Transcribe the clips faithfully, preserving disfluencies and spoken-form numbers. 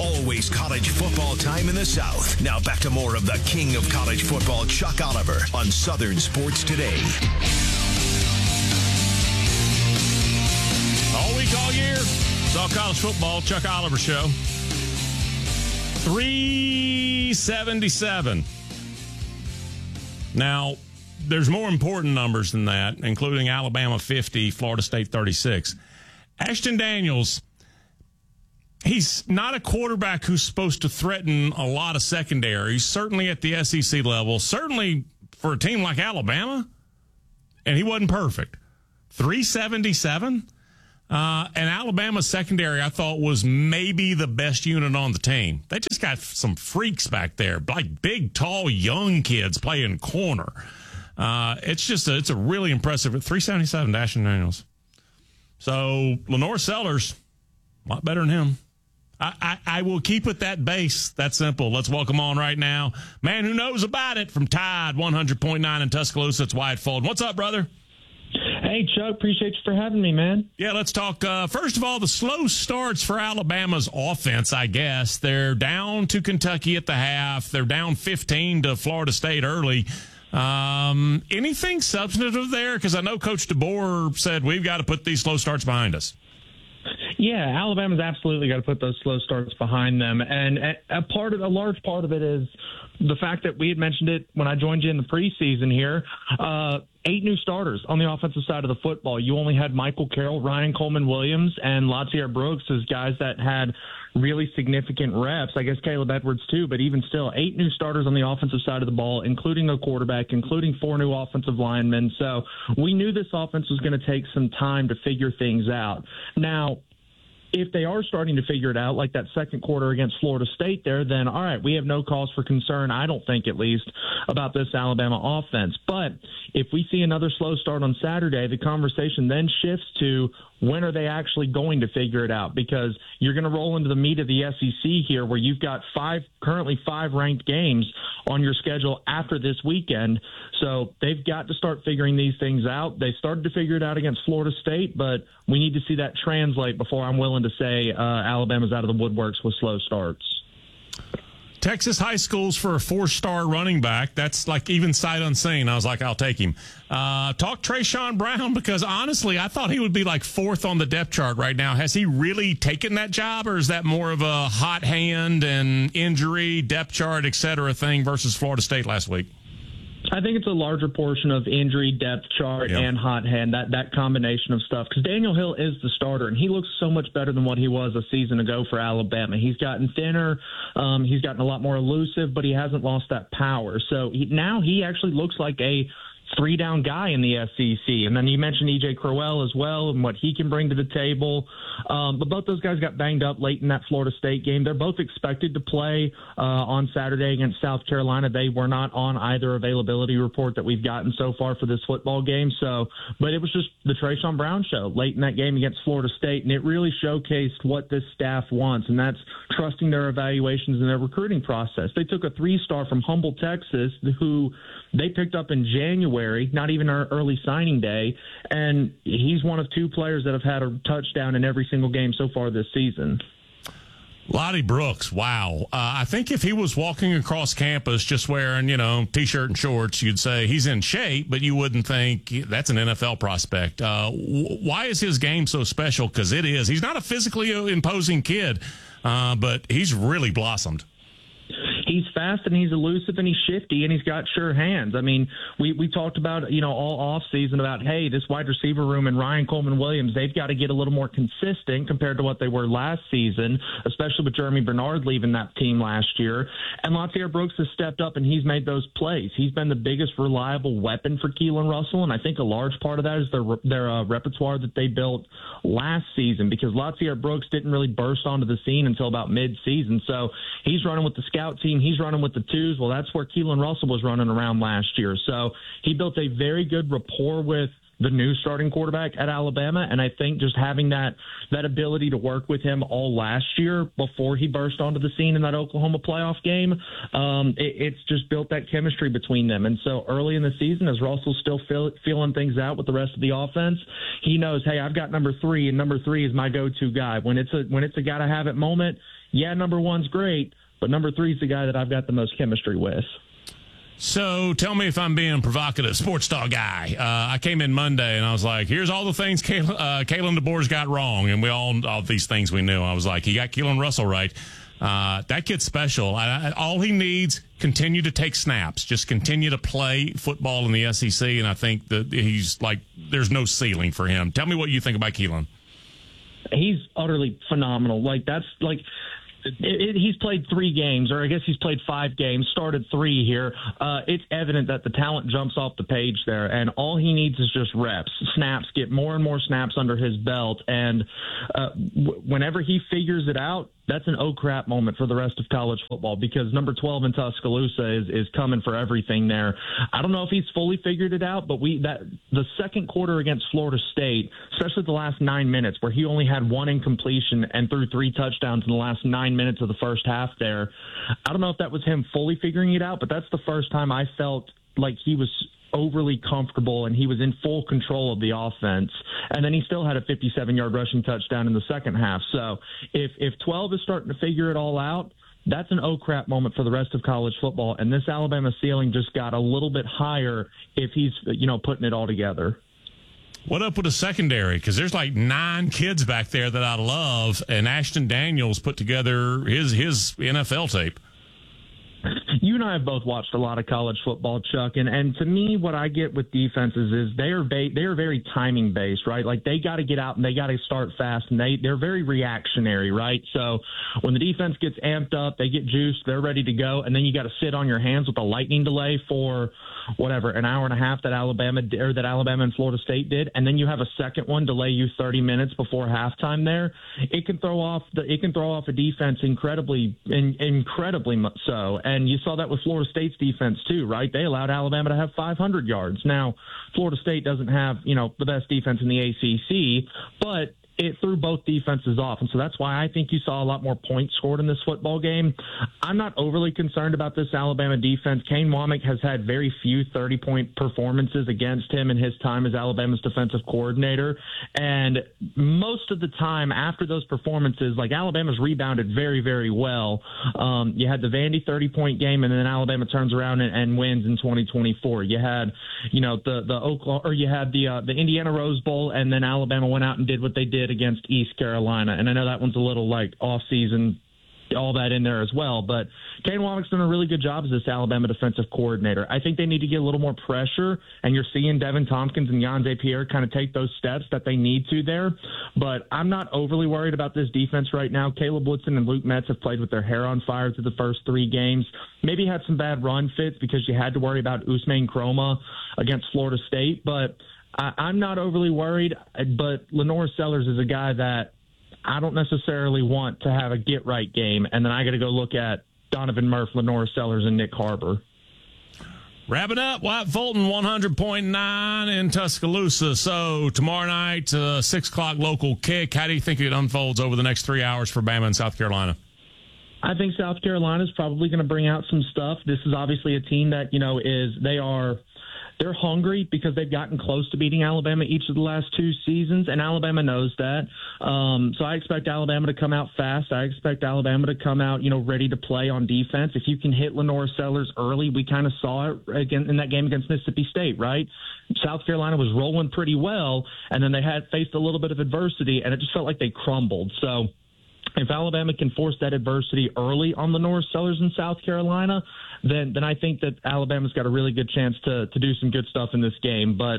Always college football time in the South. Now back to more of the king of college football, Chuck Oliver, on Southern Sports Today. All week, all year, it's all college football. Chuck Oliver Show. three seventy-seven. Now, there's more important numbers than that, including Alabama fifty, Florida State thirty-six. Ashton Daniels, he's not a quarterback who's supposed to threaten a lot of secondaries, certainly at the S E C level, certainly for a team like Alabama, and he wasn't perfect. three seventy-seven? Uh, and Alabama's secondary, I thought, was maybe the best unit on the team. They just got some freaks back there, like big, tall, young kids playing corner. Uh, it's just a, it's a really impressive three seventy-seven to Ashton Daniels. So Lenore Sellers, a lot better than him. I, I, I will keep it that base, that simple. Let's welcome on right now, man who knows about it, from Tide one hundred point nine in Tuscaloosa. It's Wyatt Fulton. What's up, brother? Hey, Chuck, appreciate you for having me, man. Yeah, let's talk, uh, first of all, the slow starts for Alabama's offense, I guess. They're down to Kentucky at the half. They're down fifteen to Florida State early. Um, anything substantive there? Because I know Coach DeBoer said we've got to put these slow starts behind us. Yeah, Alabama's absolutely got to put those slow starts behind them. And a part of a large part of it is the fact that we had mentioned it when I joined you in the preseason here. Uh, eight new starters on the offensive side of the football. You only had Michael Carroll, Ryan Coleman-Williams, and Latsier Brooks as guys that had really significant reps. I guess Caleb Edwards too, but even still, eight new starters on the offensive side of the ball, including a quarterback, including four new offensive linemen. So we knew this offense was going to take some time to figure things out. Now, if they are starting to figure it out, like that second quarter against Florida State there, then all right, we have no cause for concern, I don't think at least, about this Alabama offense. But if we see another slow start on Saturday, the conversation then shifts to when are they actually going to figure it out? Because you're going to roll into the meat of the S E C here where you've got five, currently five ranked games on your schedule after this weekend. So they've got to start figuring these things out. They started to figure it out against Florida State, but we need to see that translate before I'm willing to say uh, Alabama's out of the woodworks with slow starts. Texas high schools for a four-star running back. That's like even sight unseen. I was like, I'll take him. Uh, talk Trayshawn Brown, because honestly, I thought he would be like fourth on the depth chart right now. Has he really taken that job, or is that more of a hot hand and injury, depth chart, et cetera thing versus Florida State last week? I think it's a larger portion of injury, depth chart, yep. and hot hand, that, that combination of stuff. Because Daniel Hill is the starter, and he looks so much better than what he was a season ago for Alabama. He's gotten thinner. Um, he's gotten a lot more elusive, but he hasn't lost that power. So he, now he actually looks like a three-down guy in the S E C. And then you mentioned E J Crowell as well and what he can bring to the table. Um, but both those guys got banged up late in that Florida State game. They're both expected to play uh, on Saturday against South Carolina. They were not on either availability report that we've gotten so far for this football game. So, but it was just the Trayshawn Brown show late in that game against Florida State, and it really showcased what this staff wants, and that's trusting their evaluations and their recruiting process. They took a three-star from Humble, Texas, who they picked up in January, not even our early signing day, and he's one of two players that have had a touchdown in every single game so far this season. Lottie Brooks, wow. Uh, I think if he was walking across campus just wearing, you know, T-shirt and shorts, you'd say he's in shape, but you wouldn't think that's an N F L prospect. Uh, w- why is his game so special? Because it is. He's not a physically imposing kid, uh, but he's really blossomed. He's fast and he's elusive and he's shifty and he's got sure hands. I mean, we, we talked about, you know, all off season about, hey, this wide receiver room and Ryan Coleman-Williams, they've got to get a little more consistent compared to what they were last season, especially with Jeremy Bernard leaving that team last year. And Latsier Brooks has stepped up and he's made those plays. He's been the biggest reliable weapon for Keelan Russell, and I think a large part of that is their, their uh, repertoire that they built last season, because Latsier Brooks didn't really burst onto the scene until about mid-season. So he's running with the scout team. He's running with the twos. Well, that's where Keelan Russell was running around last year. So he built a very good rapport with the new starting quarterback at Alabama, and I think just having that that ability to work with him all last year before he burst onto the scene in that Oklahoma playoff game, um, it, it's just built that chemistry between them. And so early in the season, as Russell's still feel, feeling things out with the rest of the offense, he knows, hey, I've got number three, and number three is my go-to guy. When it's a when it's a gotta have it moment, yeah, number one's great, but number three is the guy that I've got the most chemistry with. So tell me if I'm being provocative, sports dog guy. Uh, I came in Monday and I was like, here's all the things Kalen, uh, Kalen DeBoer's got wrong. And we all, all these things we knew. I was like, he got Keelan Russell right. Uh, that kid's special. I, I, all he needs, continue to take snaps. Just continue to play football in the S E C. And I think that he's like, there's no ceiling for him. Tell me what you think about Keelan. He's utterly phenomenal. Like, that's like, It, it, he's played three games, or I guess he's played five games, started three here. Uh, it's evident that the talent jumps off the page there, and all he needs is just reps, snaps, get more and more snaps under his belt. And uh, w- whenever he figures it out, that's an oh crap moment for the rest of college football, because number twelve in Tuscaloosa is, is coming for everything there. I don't know if he's fully figured it out, but we that the second quarter against Florida State, especially the last nine minutes where he only had one incompletion and threw three touchdowns in the last nine minutes of the first half there. I don't know if that was him fully figuring it out, but that's the first time I felt like he was overly comfortable and he was in full control of the offense. And then he still had a fifty-seven-yard rushing touchdown in the second half. So if if twelve is starting to figure it all out, that's an oh crap moment for the rest of college football. And this Alabama ceiling just got a little bit higher if he's, you know, putting it all together. What up with the secondary? Because there's like nine kids back there that I love, and Ashton Daniels put together his his N F L tape. You and I have both watched a lot of college football, Chuck, and, and to me, what I get with defenses is they are ba- they are very timing based, right? Like they got to get out and they got to start fast, and they they're very reactionary, right? So when the defense gets amped up, they get juiced, they're ready to go, and then you got to sit on your hands with a lightning delay for whatever an hour and a half that Alabama or that Alabama and Florida State did, and then you have a second one delay you thirty minutes before halftime. There, it can throw off the it can throw off a defense incredibly, in, incredibly much so. And you saw that with Florida State's defense too, right? They allowed Alabama to have five hundred yards. Now, Florida State doesn't have, you know, the best defense in the A C C, but it threw both defenses off. And so that's why I think you saw a lot more points scored in this football game. I'm not overly concerned about this Alabama defense. Kane Womack has had very few thirty-point performances against him in his time as Alabama's defensive coordinator. And most of the time after those performances, like Alabama's rebounded very, very well. Um, you had the Vandy thirty-point game, and then Alabama turns around and, and wins in twenty twenty-four. You had, you know, the the Oklahoma, or you had the uh, the Indiana Rose Bowl, and then Alabama went out and did what they did against East Carolina. And I know that one's a little like off season, all that in there as well. But Kane Womack's done a really good job as this Alabama defensive coordinator. I think they need to get a little more pressure, and you're seeing Devin Tompkins and Yonde Pierre kind of take those steps that they need to there. But I'm not overly worried about this defense right now. Caleb Woodson and Luke Metz have played with their hair on fire through the first three games. Maybe had some bad run fits because you had to worry about Usman Kroma against Florida State. But I, I'm not overly worried. But Lenore Sellers is a guy that I don't necessarily want to have a get-right game, and then I got to go look at Donovan Murphy, Lenore Sellers, and Nick Harbor. Wrapping up, White Fulton one hundred point nine in Tuscaloosa. So tomorrow night, uh, six o'clock local kick. How do you think it unfolds over the next three hours for Bama and South Carolina? I think South Carolina is probably going to bring out some stuff. This is obviously a team that, you know, is they are – they're hungry because they've gotten close to beating Alabama each of the last two seasons, and Alabama knows that. Um, so I expect Alabama to come out fast. I expect Alabama to come out, you know, ready to play on defense. If you can hit Lenore Sellers early, we kind of saw it again in that game against Mississippi State, right? South Carolina was rolling pretty well, and then they had faced a little bit of adversity, and it just felt like they crumbled. So if Alabama can force that adversity early on Lenore Sellers in South Carolina, then then I think that Alabama's got a really good chance to to do some good stuff in this game. But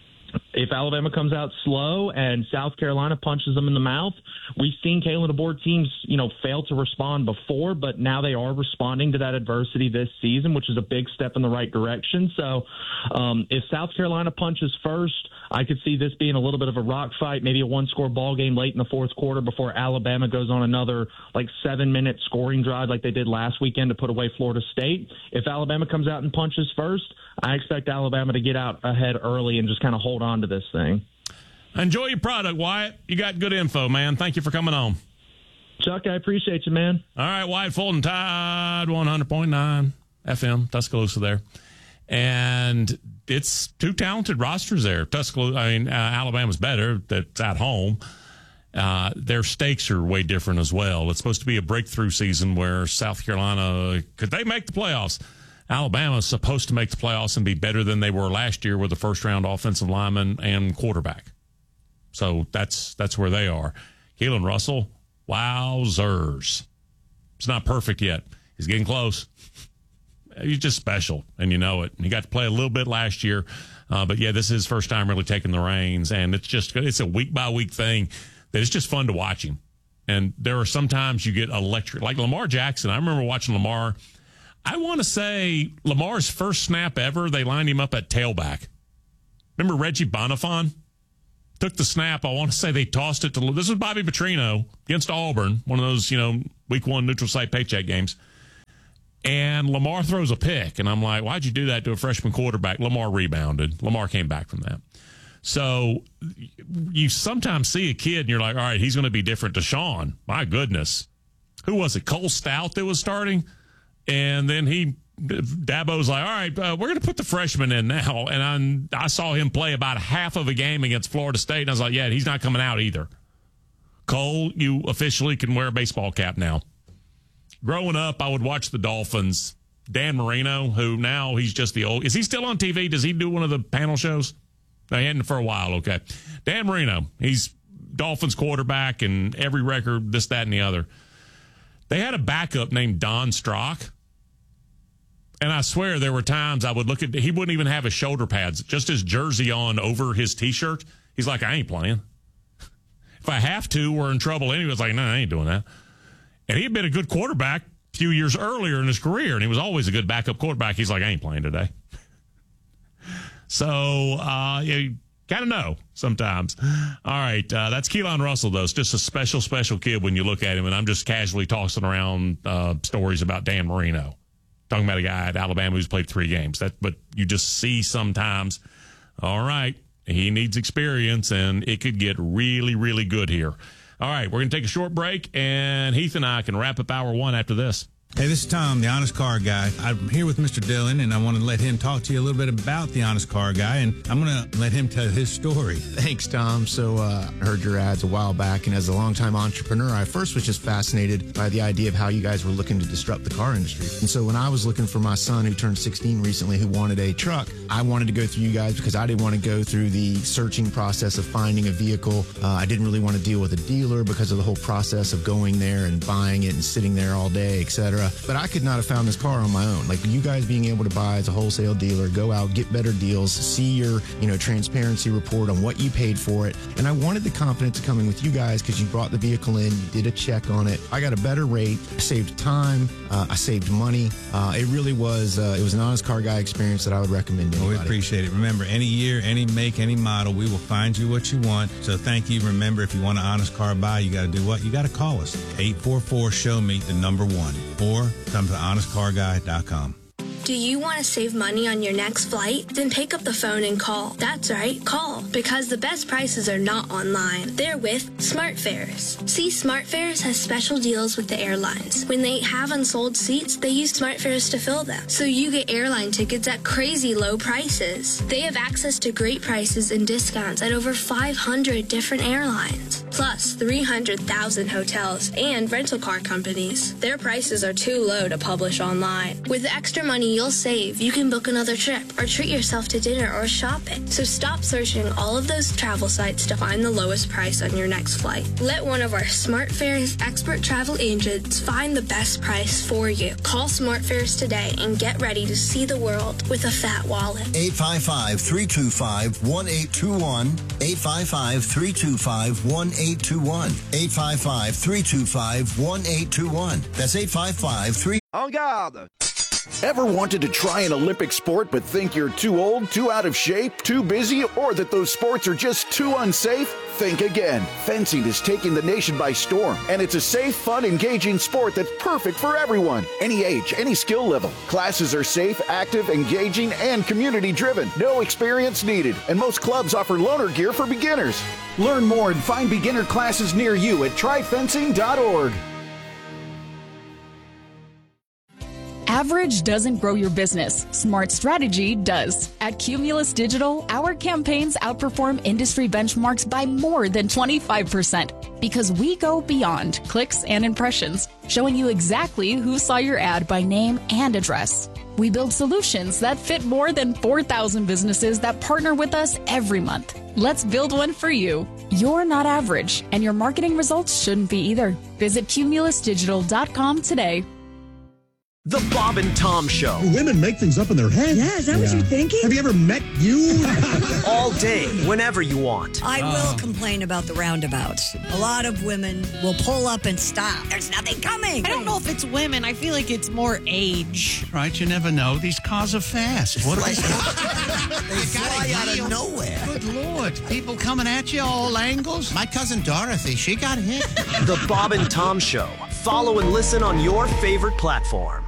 if Alabama comes out slow and South Carolina punches them in the mouth, we've seen Kalen DeBoer teams, you know, fail to respond before, but now they are responding to that adversity this season, which is a big step in the right direction. So um, if South Carolina punches first, I could see this being a little bit of a rock fight, maybe a one-score ball game late in the fourth quarter before Alabama goes on another like seven-minute scoring drive like they did last weekend to put away Florida State. If Alabama comes out and punches first, I expect Alabama to get out ahead early and just kind of hold on to this thing. Enjoy your product, Wyatt. You got good info, man. Thank you for coming on. Chuck, I appreciate you, man. All right, Wyatt Fulton, Tide one hundred point nine F M, Tuscaloosa there. And it's two talented rosters there. Tuscaloosa, I mean, uh, Alabama's better. That's at home. Uh, their stakes are way different as well. It's supposed to be a breakthrough season where South Carolina, could they make the playoffs? Alabama's supposed to make the playoffs and be better than they were last year with a first-round offensive lineman and quarterback. So that's that's where they are. Keelan Russell, wowzers. It's not perfect yet. He's getting close. He's just special, and you know it. He got to play a little bit last year, uh, but yeah, this is his first time really taking the reins, and it's just it's a week by week thing that it's just fun to watch him. And there are sometimes you get electric, like Lamar Jackson. I remember watching Lamar. I want to say Lamar's first snap ever, they lined him up at tailback. Remember Reggie Bonifon? Took the snap. I want to say they tossed it to, this was Bobby Petrino against Auburn, one of those, you know, week one neutral site paycheck games. And Lamar throws a pick. And I'm like, why'd you do that to a freshman quarterback? Lamar rebounded. Lamar came back from that. So you sometimes see a kid and you're like, all right, he's going to be different. Deshaun, my goodness. Who was it? Cole Stout that was starting? And then he, Dabo's like, all right, uh, we're going to put the freshman in now. And I'm, I saw him play about half of a game against Florida State. And I was like, yeah, he's not coming out either. Cole, you officially can wear a baseball cap now. Growing up, I would watch the Dolphins. Dan Marino, who now he's just the old, is he still on T V? Does he do one of the panel shows? No, he hadn't for a while. Okay. Dan Marino, he's Dolphins quarterback and every record, this, that, and the other. They had a backup named Don Strock. And I swear there were times I would look at, he wouldn't even have his shoulder pads, just his jersey on over his T-shirt. He's like, I ain't playing. If I have to, we're in trouble anyway. It's like, no, I ain't doing that. And he had been a good quarterback a few years earlier in his career, and he was always a good backup quarterback. He's like, I ain't playing today. So, uh, you kind of know sometimes. All right, uh, that's Keelan Russell, though. It's just a special, special kid when you look at him, and I'm just casually tossing around uh, stories about Dan Marino. Talking about a guy at Alabama who's played three games. That, but you just see sometimes, all right, he needs experience, and it could get really, really good here. All right, we're going to take a short break, and Heath and I can wrap up hour one after this. Hey, this is Tom, the Honest Car Guy. I'm here with Mister Dillon, and I want to let him talk to you a little bit about the Honest Car Guy, and I'm going to let him tell his story. Thanks, Tom. So uh, I heard your ads a while back, and as a longtime entrepreneur, I first was just fascinated by the idea of how you guys were looking to disrupt the car industry. And so when I was looking for my son, who turned sixteen recently, who wanted a truck, I wanted to go through you guys because I didn't want to go through the searching process of finding a vehicle. Uh, I didn't really want to deal with a dealer because of the whole process of going there and buying it and sitting there all day, et cetera. But I could not have found this car on my own. Like you guys being able to buy as a wholesale dealer, go out, get better deals, see your, you know, transparency report on what you paid for it. And I wanted the confidence of coming with you guys because you brought the vehicle in, you did a check on it. I got a better rate, I saved time, uh, I saved money. Uh, it really was, uh, it was an Honest Car Guy experience that I would recommend to well, anybody. We appreciate it. Remember, any year, any make, any model, we will find you what you want. So thank you. Remember, if you want an Honest Car Buy, you got to do what? You got to call us. eight four four, show me, the number one. Or come to honest car guy dot com. Do you want to save money on your next flight? Then pick up the phone and call. That's right, call. Because the best prices are not online. They're with SmartFares. See, SmartFares has special deals with the airlines. When they have unsold seats, they use SmartFares to fill them. So you get airline tickets at crazy low prices. They have access to great prices and discounts at over five hundred different airlines. Plus three hundred thousand hotels and rental car companies. Their prices are too low to publish online. With the extra money you'll save, you can book another trip or treat yourself to dinner or shopping. So stop searching all of those travel sites to find the lowest price on your next flight. Let one of our SmartFares expert travel agents find the best price for you. Call SmartFares today and get ready to see the world with a fat wallet. eight five five, three two five, one eight two one. eight five five, three two five, one eight two one. eight five five, three two five, one eight two one. That's eight five five, three... En garde! Ever wanted to try an Olympic sport but think you're too old, too out of shape, too busy, or that those sports are just too unsafe? Think again. Fencing is taking the nation by storm, and it's a safe, fun, engaging sport that's perfect for everyone. Any age, any skill level. Classes are safe, active, engaging, and community-driven. No experience needed, and most clubs offer loaner gear for beginners. Learn more and find beginner classes near you at try fencing dot org. Average doesn't grow your business. Smart strategy does. At Cumulus Digital, our campaigns outperform industry benchmarks by more than twenty-five percent because we go beyond clicks and impressions, showing you exactly who saw your ad by name and address. We build solutions that fit more than four thousand businesses that partner with us every month. Let's build one for you. You're not average, and your marketing results shouldn't be either. Visit cumulus digital dot com today. The Bob and Tom Show. Women make things up in their head. Yeah, is that yeah. what you're thinking? Have you ever met you? All day, whenever you want. I will oh. complain about the roundabouts. A lot of women will pull up and stop. There's nothing coming. I don't know if it's women. I feel like it's more age. Right, you never know. These cars are fast. What like, they fly out of nowhere. Good Lord. People coming at you all angles. My cousin Dorothy, she got hit. The Bob and Tom Show. Follow and listen on your favorite platform.